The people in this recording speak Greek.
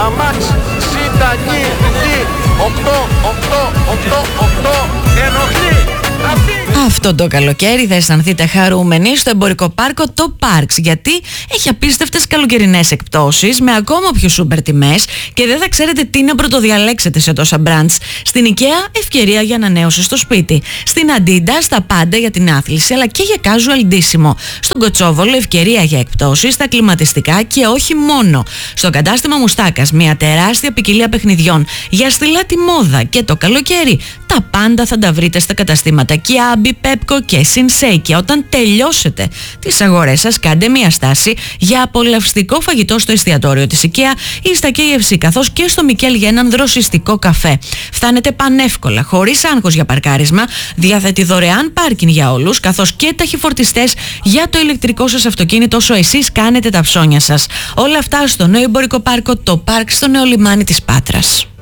αμάξ, συνταγή, 8, ενοχλεί. Αυτό το καλοκαίρι θα αισθανθείτε χαρούμενοι στο εμπορικό πάρκο το Parks, γιατί έχει απίστευτες καλοκαιρινές εκπτώσεις με ακόμα πιο σούπερ τιμές και δεν θα ξέρετε τι να πρωτοδιαλέξετε σε τόσα μπραντς. Στην IKEA ευκαιρία για ανανέωση στο σπίτι. Στην Adidas τα πάντα για την άθληση αλλά και για casual ντύσιμο. Στον Κοτσόβολο ευκαιρία για εκπτώσεις στα κλιματιστικά και όχι μόνο. Στο κατάστημα Μουστάκας μια τεράστια ποικιλία παιχνιδιών για στυλά τη μόδα και το καλοκαίρι. Τα πάντα θα τα βρείτε στα καταστήματα Kiabi, Pepco και Sinsei. Και όταν τελειώσετε τις αγορές σας, κάντε μια στάση για απολαυστικό φαγητό στο εστιατόριο της IKEA ή στα KFC, καθώς και στο Μικέλ για έναν δροσιστικό καφέ. Φτάνετε πανεύκολα, χωρίς άγχος για παρκάρισμα, διαθέτει δωρεάν πάρκινγκ για όλους, καθώς και ταχυφορτιστές για το ηλεκτρικό σας αυτοκίνητο όσο εσείς κάνετε τα ψώνια σας. Όλα αυτά στο νέο εμπορικό πάρκο, το Park, στο νέο λιμάνι της Πάτρας.